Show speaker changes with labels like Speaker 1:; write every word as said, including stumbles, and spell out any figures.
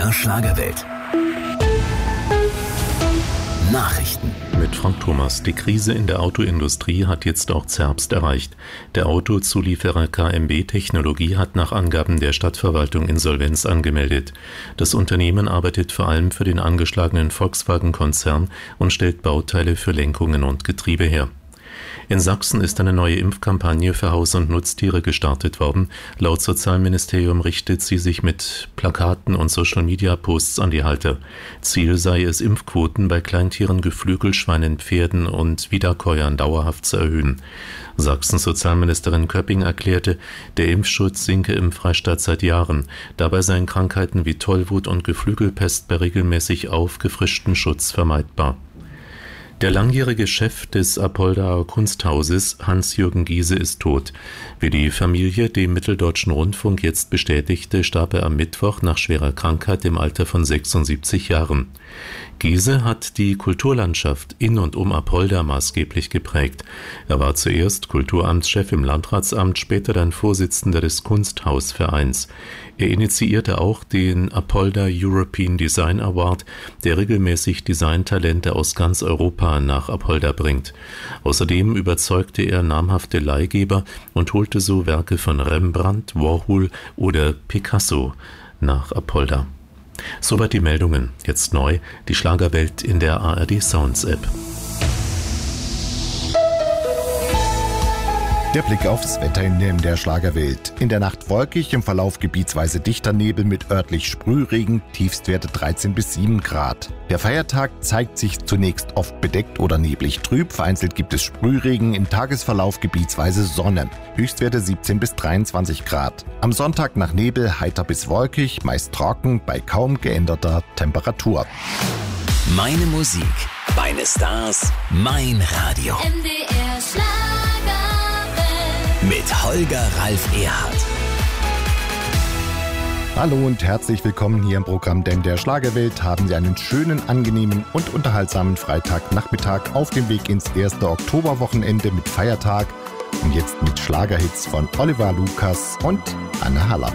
Speaker 1: der Schlagerwelt. Nachrichten.
Speaker 2: Mit Frank Thomas. Die Krise in der Autoindustrie hat jetzt auch Zerbst erreicht. Der Autozulieferer K M B Technologie hat nach Angaben der Stadtverwaltung Insolvenz angemeldet. Das Unternehmen arbeitet vor allem für den angeschlagenen Volkswagen-Konzern und stellt Bauteile für Lenkungen und Getriebe her. In Sachsen ist eine neue Impfkampagne für Haus- und Nutztiere gestartet worden. Laut Sozialministerium richtet sie sich mit Plakaten und Social-Media-Posts an die Halter. Ziel sei es, Impfquoten bei Kleintieren, Geflügel, Schweinen, Pferden und Wiederkäuern dauerhaft zu erhöhen. Sachsens Sozialministerin Köpping erklärte, der Impfschutz sinke im Freistaat seit Jahren. Dabei seien Krankheiten wie Tollwut und Geflügelpest bei regelmäßig aufgefrischtem Schutz vermeidbar. Der langjährige Chef des Apoldaer Kunsthauses, Hans-Jürgen Giese, ist tot. Wie die Familie dem Mitteldeutschen Rundfunk jetzt bestätigte, starb er am Mittwoch nach schwerer Krankheit im Alter von sechsundsiebzig Jahren. Giese hat die Kulturlandschaft in und um Apolda maßgeblich geprägt. Er war zuerst Kulturamtschef im Landratsamt, später dann Vorsitzender des Kunsthausvereins. Er initiierte auch den Apolda European Design Award, der regelmäßig Designtalente aus ganz Europa nach Apolda bringt. Außerdem überzeugte er namhafte Leihgeber und holte so Werke von Rembrandt, Warhol oder Picasso nach Apolda. Soweit die Meldungen. Jetzt neu, die Schlagerwelt in der A R D Sounds App.
Speaker 3: Der Blick aufs Wetter in der Schlagerwelt. In der Nacht wolkig, im Verlauf gebietsweise dichter Nebel mit örtlich Sprühregen, Tiefstwerte dreizehn bis sieben Grad. Der Feiertag zeigt sich zunächst oft bedeckt oder neblig trüb, vereinzelt gibt es Sprühregen, im Tagesverlauf gebietsweise Sonne. Höchstwerte siebzehn bis dreiundzwanzig Grad. Am Sonntag nach Nebel heiter bis wolkig, meist trocken, bei kaum geänderter Temperatur.
Speaker 1: Meine Musik, meine Stars, mein Radio.
Speaker 4: M D R Schlagerwelt.
Speaker 1: Mit Holger Ralf Erhardt.
Speaker 3: Hallo und herzlich willkommen hier im Programm M D R Schlagerwelt. Haben Sie einen schönen, angenehmen und unterhaltsamen Freitagnachmittag auf dem Weg ins erste Oktoberwochenende mit Feiertag. Und jetzt mit Schlagerhits von Oliver Lukas und Anne Haller.